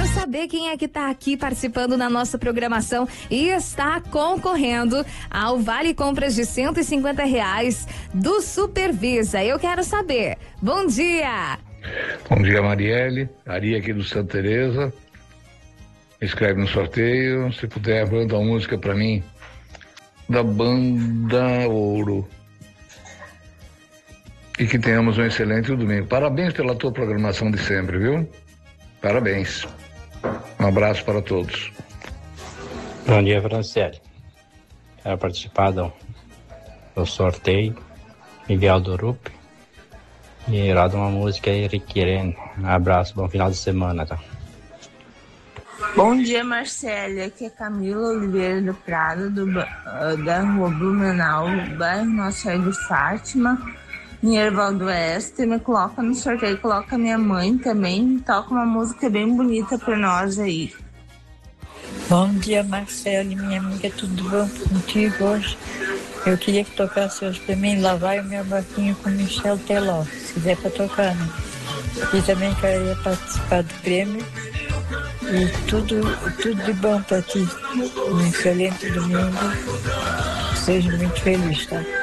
saber quem é que tá aqui participando na nossa programação e está concorrendo ao Vale Compras de R$150 do Supervisa. Eu quero saber. Bom dia! Bom dia, Marielle. Ari aqui do Santa Teresa. Escreve no sorteio. Se puder, manda uma música pra mim da banda Ouro. E que tenhamos um excelente domingo. Parabéns pela tua programação de sempre, viu? Parabéns. Um abraço para todos. Bom dia, Franciele. Quero participar do sorteio. Miguel do Rup. E irá de uma música Eric Irene. Um abraço, bom final de semana, tá? Bom dia, Marcele. Aqui é Camila Oliveira do Prado, da rua Blumenau, bairro Nossa Senhora de Fátima, em Erval do Oeste. Me coloca no sorteio, coloca minha mãe também. Toca uma música bem bonita pra nós aí. Bom dia, Marcele, minha amiga, tudo bom contigo hoje? Eu queria que tocasse hoje pra mim, Lá Vai o Meu Barquinho com Michel Teló, se der pra tocar, né? E também queria participar do prêmio. E tudo de bom pra ti. Um excelente domingo. Seja muito feliz, tá?